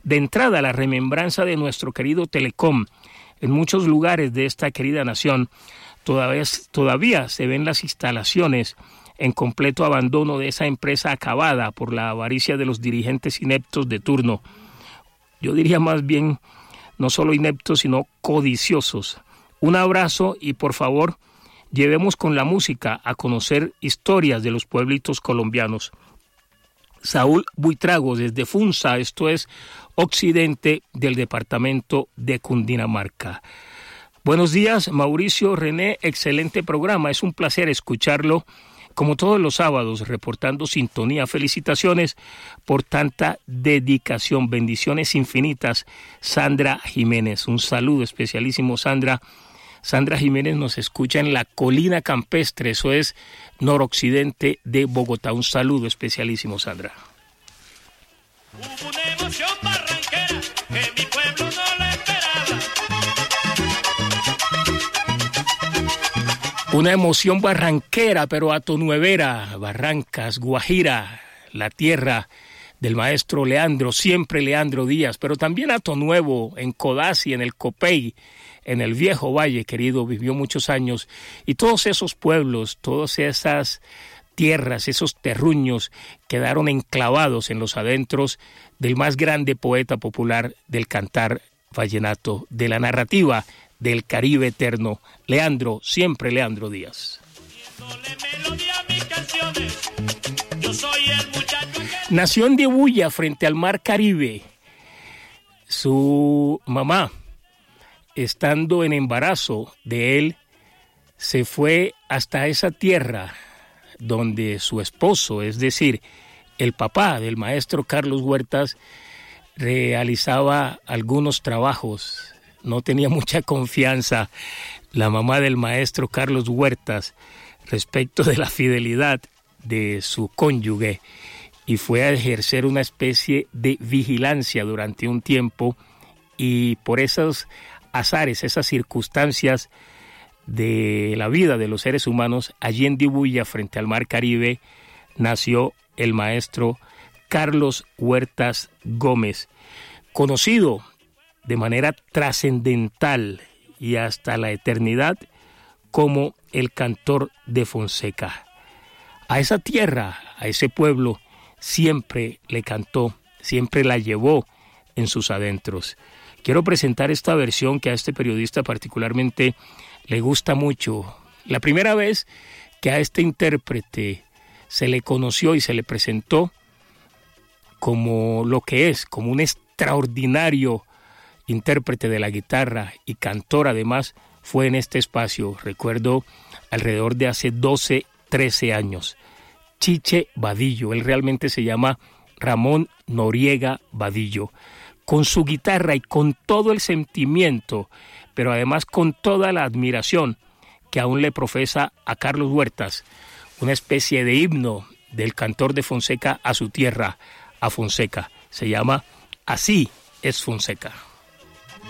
De entrada, la remembranza de nuestro querido Telecom. En muchos lugares de esta querida nación todavía se ven las instalaciones en completo abandono de esa empresa acabada por la avaricia de los dirigentes ineptos de turno. Yo diría más bien, no solo ineptos, sino codiciosos. Un abrazo y por favor, llevemos con la música a conocer historias de los pueblitos colombianos. Saúl Buitrago desde Funza, esto es occidente del departamento de Cundinamarca. Buenos días, Mauricio, René, excelente programa, es un placer escucharlo como todos los sábados, reportando sintonía. Felicitaciones por tanta dedicación, bendiciones infinitas, Sandra Jiménez. Un saludo especialísimo, Sandra. Sandra Jiménez nos escucha en la Colina Campestre, eso es noroccidente de Bogotá. Un saludo especialísimo, Sandra. Hubo una emoción barranquera que mi pueblo no la esperaba. Una emoción barranquera, pero atonuevera, Barrancas, Guajira, la tierra del maestro Leandro, siempre Leandro Díaz, pero también Atonuevo, en Codazzi, en el Copey, en el Viejo Valle, querido, vivió muchos años, y todos esos pueblos, todas esas tierras, esos terruños, quedaron enclavados en los adentros del más grande poeta popular del cantar vallenato, de la narrativa del Caribe eterno, Leandro, siempre Leandro Díaz. Nació en Dibuya, frente al mar Caribe. Su mamá, estando en embarazo de él, se fue hasta esa tierra donde su esposo, es decir, el papá del maestro Carlos Huertas, realizaba algunos trabajos. No tenía mucha confianza la mamá del maestro Carlos Huertas respecto de la fidelidad de su cónyuge y fue a ejercer una especie de vigilancia durante un tiempo, y por esos azares, esas circunstancias de la vida de los seres humanos, allí en Dibuya, frente al mar Caribe, nació el maestro Carlos Huertas Gómez, conocido de manera trascendental y hasta la eternidad como el cantor de Fonseca. A esa tierra, a ese pueblo, siempre le cantó, siempre la llevó en sus adentros. Quiero presentar esta versión que a este periodista particularmente le gusta mucho. La primera vez que a este intérprete se le conoció y se le presentó como lo que es, como un extraordinario intérprete de la guitarra y cantor además, fue en este espacio, recuerdo, alrededor de hace 12, 13 años. Chiche Vadillo, él realmente se llama Ramón Noriega Vadillo, con su guitarra y con todo el sentimiento, pero además con toda la admiración que aún le profesa a Carlos Huertas, una especie de himno del cantor de Fonseca a su tierra, a Fonseca. Se llama Así es Fonseca.